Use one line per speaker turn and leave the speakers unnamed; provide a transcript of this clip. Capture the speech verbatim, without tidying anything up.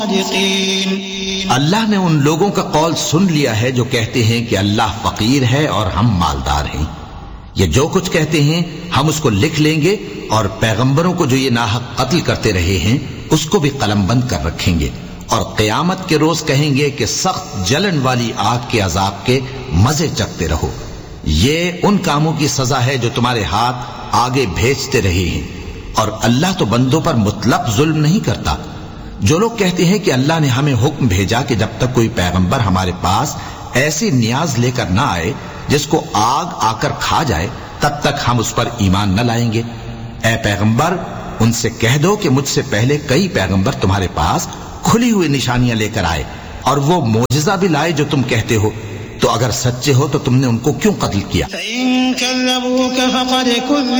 अल्लाह ने उन लोगों का कौल सुन लिया है जो कहते हैं कि अल्लाह फकीर है और हम मालदार हैं। ये जो कुछ कहते हैं हम उसको लिख लेंगे और पैगंबरों को जो ये नाहक कत्ल करते रहे हैं उसको भी कलमबंद कर रखेंगे और क़यामत के रोज कहेंगे कि सख्त जलन वाली आग के अजाब के मजे चखते रहो। ये उन कामों की सजा है जो तुम्हारे हाथ आगे भेजते रहे हैं और अल्लाह तो बंदों पर मुतलक जुल्म नहीं करता। जो लोग कहते हैं कि अल्लाह ने हमें हुक्म भेजा कि जब तक कोई पैगंबर हमारे पास ऐसी नियाज लेकर ना आए जिसको आग आकर खा जाए तब तक हम उस पर ईमान न लाएंगे। ए पैगंबर, उनसे कह दो कि मुझसे पहले कई पैगंबर तुम्हारे पास खुली हुई निशानियां लेकर आए और वो मोजिजा भी लाए जो तुम कहते हो। तो अगर सच्चे हो तो तुमने उनको क्यों कत्ल किया?